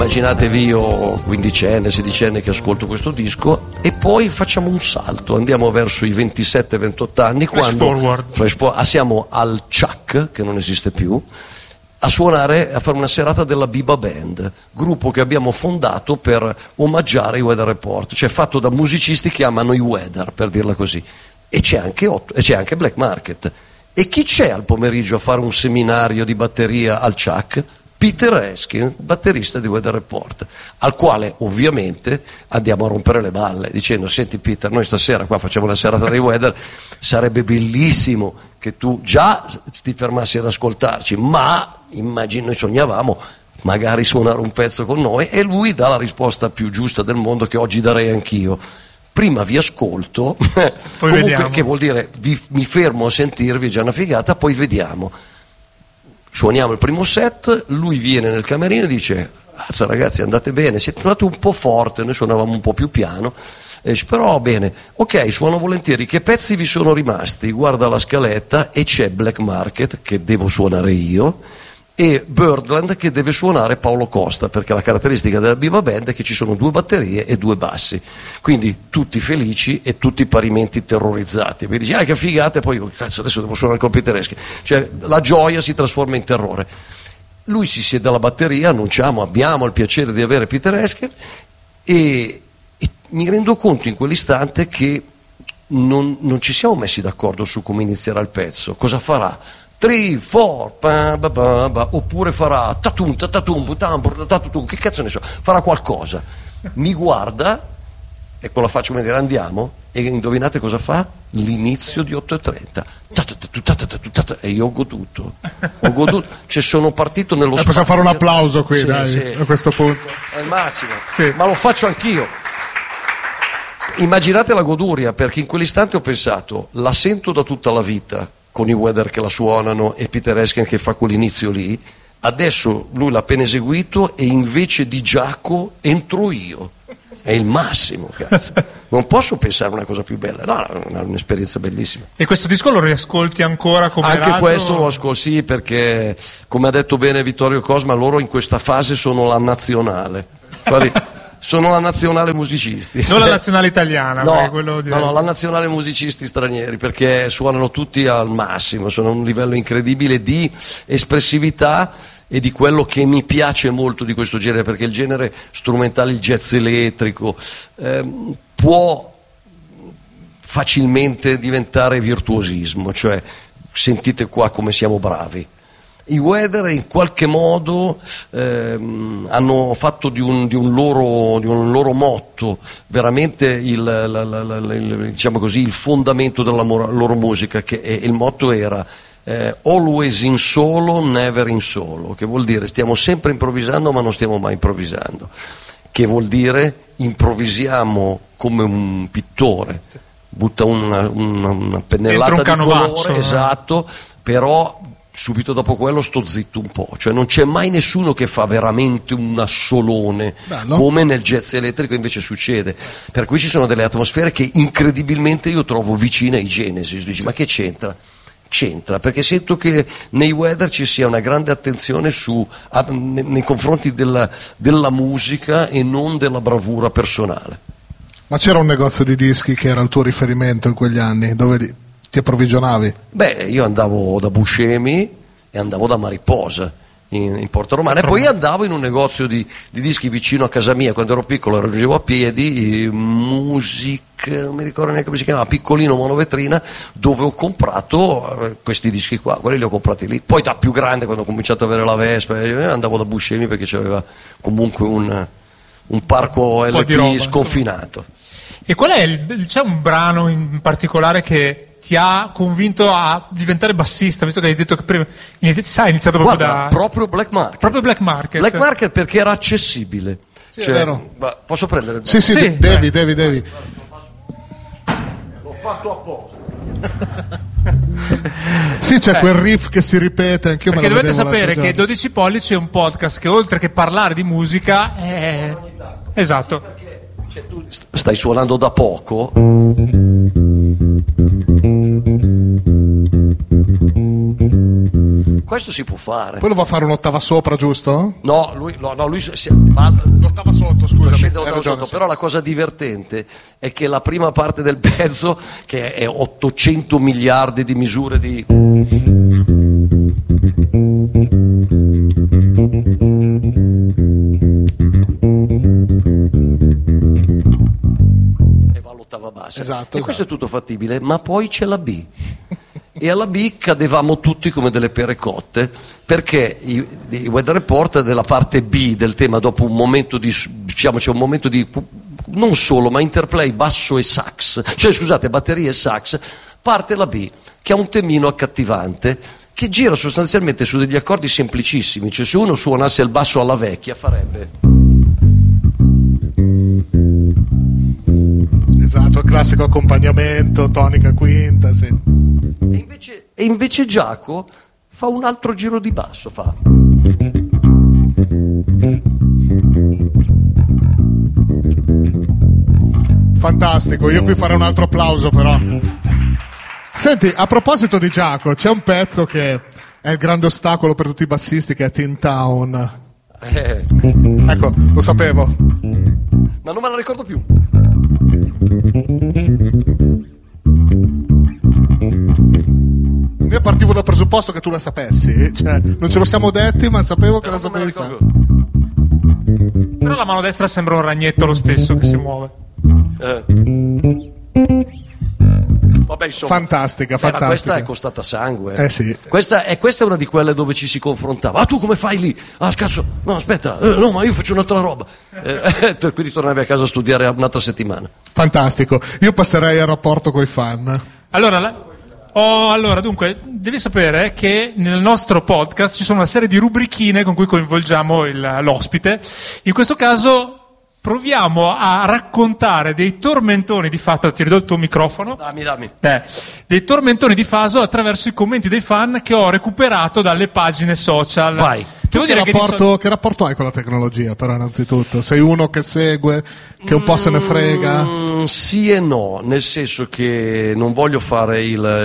immaginatevi io, quindicenne, sedicenne, che ascolto questo disco, e poi facciamo un salto, andiamo verso i 27-28 anni, siamo al Chuck, che non esiste più, a suonare, a fare una serata della Biba Band, gruppo che abbiamo fondato per omaggiare i Weather Report, cioè fatto da musicisti che amano i Weather, per dirla così. E c'è anche Black Market. E chi c'è al pomeriggio a fare un seminario di batteria al Chuck? Peter Erskine, batterista di Weather Report, al quale ovviamente andiamo a rompere le balle dicendo: senti Peter, noi stasera qua facciamo la serata dei Weather, sarebbe bellissimo che tu già ti fermassi ad ascoltarci, ma immagino, noi sognavamo magari suonare un pezzo con noi, e lui dà la risposta più giusta del mondo, che oggi darei anch'io: prima vi ascolto, comunque, vediamo. Che vuol dire mi fermo a sentirvi, è già una figata, poi vediamo. Suoniamo il primo set, lui viene nel camerino e dice: ragazzi, andate bene, siete suonati un po' forte, noi suonavamo un po' più piano, e dice, però bene, ok, suono volentieri, che pezzi vi sono rimasti? Guarda la scaletta e c'è Black Market, che devo suonare io, e Birdland, che deve suonare Paolo Costa, perché la caratteristica della Biba Band è che ci sono 2 batterie e 2 bassi, quindi tutti felici e tutti parimenti terrorizzati. Mi dici: che figata, e poi cazzo, adesso devo suonare con Peter Erskine, cioè la gioia si trasforma in terrore. Lui si siede alla batteria, annunciamo: abbiamo il piacere di avere Peter Erskine, e mi rendo conto in quell'istante che non ci siamo messi d'accordo su come inizierà il pezzo, cosa farà. 3, 4, oppure farà tatum, tatatum, tatatum, che cazzo ne so, farà qualcosa. Mi guarda e con la faccia come dire andiamo, e indovinate cosa fa? L'inizio di 8:30. E io ho goduto, cioè sono partito nello spazio. Possiamo fare un applauso qui, sì, dai, sì. A questo punto è il massimo, sì. Ma lo faccio anch'io. Immaginate la goduria, perché in quell'istante ho pensato: la sento da tutta la vita, con i Weather che la suonano e Peter Erskine che fa quell'inizio lì, adesso lui l'ha appena eseguito e invece di Giaco entro io. È il massimo, cazzo. Non posso pensare a una cosa più bella. No, è un'esperienza bellissima. E questo disco lo riascolti ancora come anche radio? Questo lo ascolto, sì, perché come ha detto bene Vittorio Cosma, loro in questa fase sono la nazionale. Sono la nazionale musicisti. Non la nazionale italiana, no, quello di... no, la nazionale musicisti stranieri, perché suonano tutti al massimo, sono a un livello incredibile di espressività e di quello che mi piace molto di questo genere, perché il genere strumentale, il jazz elettrico, può facilmente diventare virtuosismo, cioè sentite qua come siamo bravi. I Weather in qualche modo hanno fatto di un loro motto veramente diciamo così, il fondamento della loro musica, che il motto era always in solo, never in solo, che vuol dire stiamo sempre improvvisando ma non stiamo mai improvvisando, che vuol dire improvvisiamo come un pittore, butta una pennellata di colore, esatto, però subito dopo quello sto zitto un po', cioè non c'è mai nessuno che fa veramente un assolone. Bello. Come nel jazz elettrico invece succede, per cui ci sono delle atmosfere che incredibilmente io trovo vicine ai Genesis. Dici, ma che c'entra? C'entra, perché sento che nei Weather ci sia una grande attenzione nei confronti della musica e non della bravura personale. Ma c'era un negozio di dischi che era il tuo riferimento in quegli anni, dove ti approvvigionavi? Beh, io andavo da Buscemi e andavo da Mariposa in Porta Romana, e poi andavo in un negozio di dischi vicino a casa mia quando ero piccolo, raggiungevo a piedi Music, non mi ricordo neanche come si chiamava, piccolino, monovetrina, dove ho comprato questi dischi qua, quelli li ho comprati lì. Poi da più grande, quando ho cominciato ad avere la Vespa, andavo da Buscemi perché c'aveva comunque un parco LP sconfinato. E qual è c'è un brano in particolare che ti ha convinto a diventare bassista, visto che hai detto che prima hai iniziato proprio proprio Black Market. Proprio Black Market. Black Market perché era accessibile. Sì, cioè, è vero. Posso prendere? Sì, devi. L'ho fatto apposta. Sì, c'è quel riff che si ripete, anche io. Perché dovete sapere che 12 pollici è un podcast che oltre che parlare di musica è... Esatto. Cioè, tu stai suonando da poco. Questo si può fare. Poi lo va a fare un'ottava sopra, giusto? No, lui l'ottava sotto, scusa. Però la cosa divertente è che la prima parte del pezzo, che è 800 miliardi di misure di... e va all'ottava bassa. Esatto. Questo è tutto fattibile, ma poi c'è la B. E alla B cadevamo tutti come delle pere cotte, perché i Weather Report della parte B del tema, dopo un momento di, diciamo, c'è un momento di non solo, ma interplay basso e sax, cioè scusate, batterie e sax, parte la B che ha un temino accattivante che gira sostanzialmente su degli accordi semplicissimi, cioè se uno suonasse il basso alla vecchia farebbe... Esatto, il classico accompagnamento, tonica quinta, sì. E invece Giaco fa un altro giro di basso, fa. Fantastico, io qui farei un altro applauso però. Senti, a proposito di Giaco, c'è un pezzo che è il grande ostacolo per tutti i bassisti, che è Tin Town. Ecco, lo sapevo. Ma non me la ricordo più. Io partivo dal presupposto che tu la sapessi, cioè non ce lo siamo detti, ma sapevo che la sapevi fare. Però la mano destra sembra un ragnetto lo stesso che si muove. Vabbè, insomma, fantastica. Ma questa è costata sangue. Sì. Questa è una di quelle dove ci si confrontava. Ah, tu come fai lì? Ah, cazzo, no, aspetta, no, ma io faccio un'altra roba. Quindi tornavi a casa a studiare un'altra settimana. Fantastico. Io passerei al rapporto coi fan. Allora, dunque, devi sapere che nel nostro podcast ci sono una serie di rubrichine con cui coinvolgiamo l'ospite. In questo caso proviamo a raccontare dei tormentoni di Faso. Ti ridò il tuo microfono. Dammi. Dei tormentoni di Faso attraverso i commenti dei fan che ho recuperato dalle pagine social. Vai. Che rapporto hai con la tecnologia, però, innanzitutto? Sei uno che segue, che un po' se ne frega? Sì e no, nel senso che non voglio fare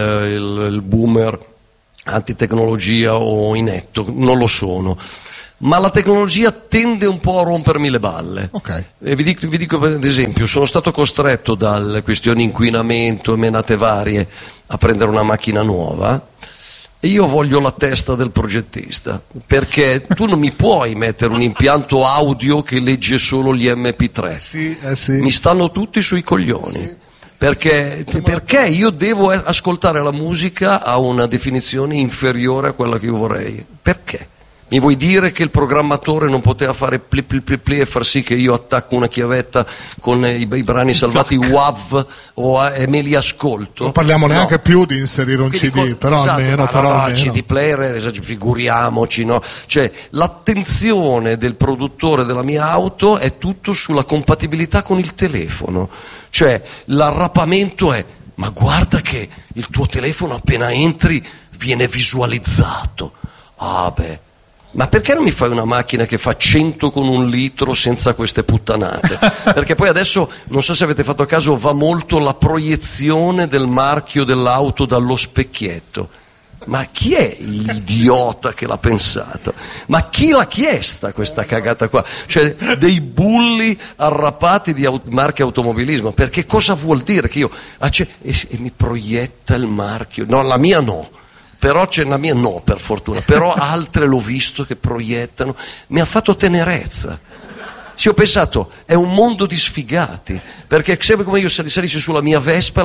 il boomer antitecnologia o inetto, non lo sono. Ma la tecnologia tende un po' a rompermi le balle. Okay. E vi dico ad esempio, sono stato costretto dalle questioni inquinamento e menate varie a prendere una macchina nuova. E io voglio la testa del progettista, perché tu non mi puoi mettere un impianto audio che legge solo gli MP3. Sì. Mi stanno tutti sui coglioni. Sì. Perché io devo ascoltare la musica a una definizione inferiore a quella che io vorrei. Perché? Mi vuoi dire che il programmatore non poteva fare pli e far sì che io attacco una chiavetta con i brani salvati WAV e me li ascolto? Non parliamo neanche più di inserire un CD, però esatto, almeno. CD player, figuriamoci, no? Cioè, l'attenzione del produttore della mia auto è tutto sulla compatibilità con il telefono. Cioè, l'arrapamento è: ma guarda che il tuo telefono appena entri viene visualizzato. Ah beh. Ma perché non mi fai una macchina che fa 100 con 1 litro senza queste puttanate? Perché poi adesso, non so se avete fatto caso, va molto la proiezione del marchio dell'auto dallo specchietto. Ma chi è l'idiota che l'ha pensato? Ma chi l'ha chiesta questa cagata qua? Cioè, dei bulli arrapati di marche automobilismo. Perché cosa vuol dire che io... e mi proietta il marchio? No, la mia no. Però c'è la mia no, per fortuna, però altre l'ho visto che proiettano, mi ha fatto tenerezza. Sì, ho pensato, è un mondo di sfigati, perché sempre come io salissi sulla mia Vespa,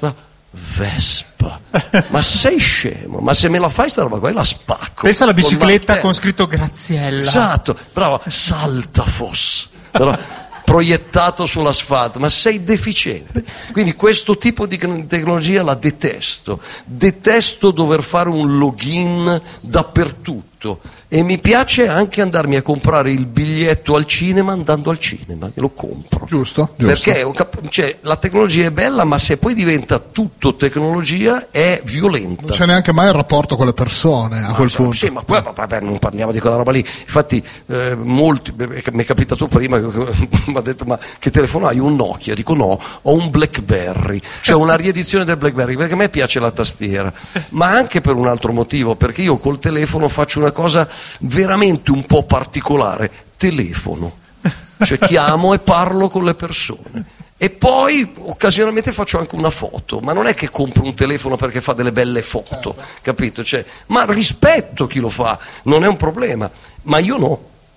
Vespa, ma sei scemo, ma se me la fai sta roba qua, la spacco. Pensa alla bicicletta con scritto Graziella. Esatto, bravo, Saltafos, però, proiettato sull'asfalto, ma sei deficiente. Quindi questo tipo di tecnologia la detesto dover fare un login dappertutto. tutto, e mi piace anche andarmi a comprare il biglietto al cinema andando al cinema, lo compro. Giusto. Perché cioè, la tecnologia è bella, ma se poi diventa tutto tecnologia è violenta. Non c'è neanche mai il rapporto con le persone a quel punto. Sì, ma poi vabbè, non parliamo di quella roba lì. Infatti molti, mi è capitato prima che mi ha detto: ma che telefono hai? Un Nokia? Dico no, ho un BlackBerry, cioè una riedizione del BlackBerry, perché a me piace la tastiera, ma anche per un altro motivo, perché io col telefono faccio una cosa veramente un po' particolare: telefono, cioè chiamo e parlo con le persone. E poi occasionalmente faccio anche una foto, ma non è che compro un telefono perché fa delle belle foto, capito? Cioè, ma rispetto chi lo fa, non è un problema, ma io no.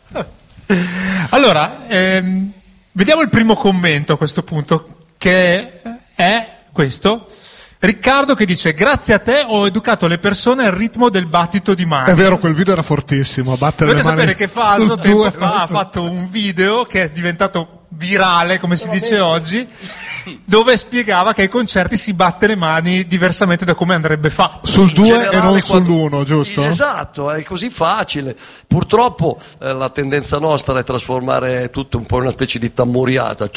Allora, vediamo il primo commento a questo punto, che è questo. Riccardo che dice: grazie a te ho educato le persone al ritmo del battito di mani. È vero, quel video era fortissimo. Dovete sapere che Faso tempo fa ha fatto un video che è diventato virale, come si dice oggi, dove spiegava che ai concerti si batte le mani diversamente da come andrebbe fatto. Sul 2 e non sull'1, giusto? Esatto, è così facile. Purtroppo la tendenza nostra è trasformare tutto un po' in una specie di tammuriata.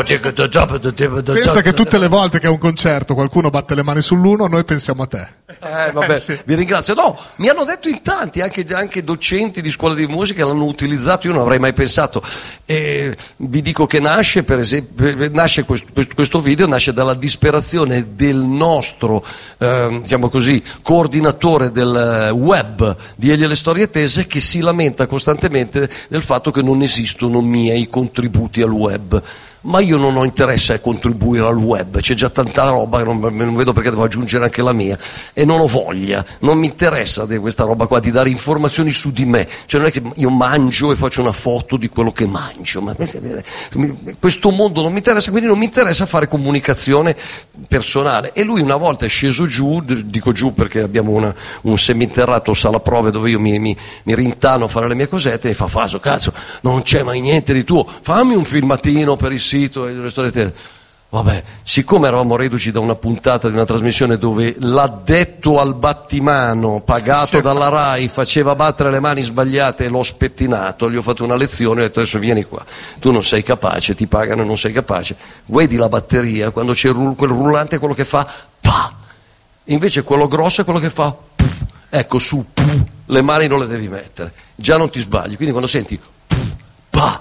Pensa che tutte le volte che a un concerto qualcuno batte le mani sull'1, noi pensiamo a te. Vabbè, sì. Vi ringrazio. No, mi hanno detto in tanti, anche docenti di scuola di musica l'hanno utilizzato, io non avrei mai pensato. Vi dico che nasce, per esempio, questo video nasce dalla disperazione del nostro, diciamo così, coordinatore del web di Egli e le storie tese, che si lamenta costantemente del fatto che non esistono miei contributi al web. Ma io non ho interesse a contribuire al web, c'è già tanta roba che non vedo perché devo aggiungere anche la mia, e non ho voglia, non mi interessa di questa roba qua, di dare informazioni su di me, cioè non è che io mangio e faccio una foto di quello che mangio, ma questo mondo non mi interessa, quindi non mi interessa fare comunicazione personale. E lui una volta è sceso giù, dico giù perché abbiamo un seminterrato sala prove dove io mi rintano a fare le mie cosette, e mi fa: Faso, cazzo, non c'è mai niente di tuo, fammi un filmatino per il sito e le storie tese. Vabbè, siccome eravamo reduci da una puntata di una trasmissione dove l'addetto al battimano pagato dalla Rai faceva battere le mani sbagliate e l'ho spettinato, gli ho fatto una lezione e ho detto: adesso vieni qua, tu non sei capace, ti pagano e non sei capace, vedi la batteria, quando c'è quel rullante è quello che fa pa, invece quello grosso è quello che fa puff. Ecco, su puff, le mani non le devi mettere, già non ti sbagli, quindi quando senti puff, pa,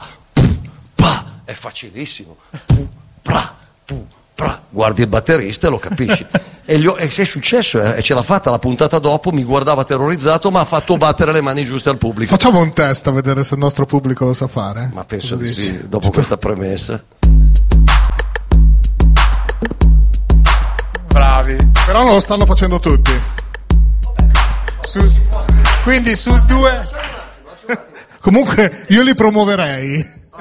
è facilissimo, guardi il batterista e lo capisci. E è successo, e ce l'ha fatta la puntata dopo, mi guardava terrorizzato, ma ha fatto battere le mani giuste al pubblico. Facciamo un test a vedere se il nostro pubblico lo sa fare. Ma penso di sì, dopo questa premessa. Bravi. Però non lo stanno facendo tutti. Quindi sul 2... Comunque io li promuoverei.